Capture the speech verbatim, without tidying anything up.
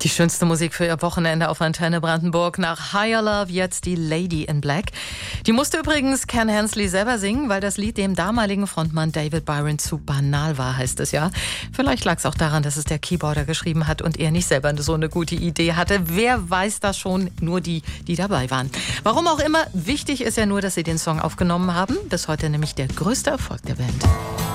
Die schönste Musik für Ihr Wochenende auf Antenne Brandenburg. Nach Higher Love jetzt die Lady in Black. Die musste übrigens Ken Hensley selber singen, weil das Lied dem damaligen Frontmann David Byron zu banal war, heißt es ja. Vielleicht lag es auch daran, dass es der Keyboarder geschrieben hat und er nicht selber so eine gute Idee hatte. Wer weiß das schon? Nur die, die dabei waren. Warum auch immer, wichtig ist ja nur, dass sie den Song aufgenommen haben. Bis heute nämlich der größte Erfolg der Band.